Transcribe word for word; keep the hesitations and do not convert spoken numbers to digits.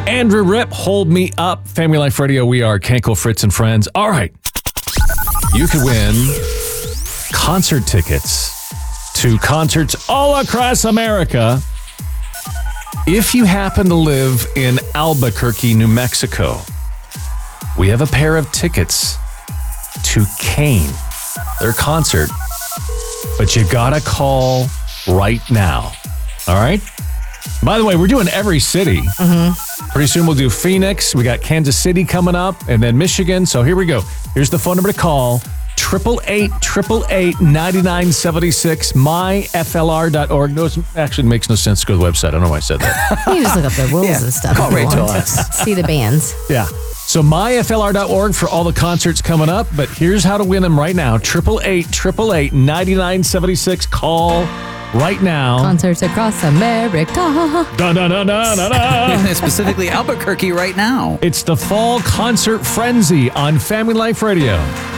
Andrew Rip, Hold Me Up. Family Life Radio, we are Kenkel, Fritz, and Friends. All right. You could win concert tickets to concerts all across America if you happen to live in Albuquerque, New Mexico. We have a pair of tickets to Kane, their concert, but you gotta call right now. All right? By the way, we're doing every city. Mm-hmm. Pretty soon we'll do Phoenix. We got Kansas City coming up, and then Michigan. So here we go. Here's the phone number to call. eight eight eight, eight eight eight, nine nine seven six, my f l r dot org. No, it actually makes no sense to go to the website. I don't know why I said that. You just look up the rules Yeah, and stuff. call if you right to want. us. See the bands. Yeah. So my f l r dot org for all the concerts coming up. But here's how to win them right now. eight eight eight, eight eight eight, nine nine seven six. Call right now. Concerts across America. Da, da, da, da, da, da. Specifically Albuquerque right now. It's the Fall Concert Frenzy on Family Life Radio.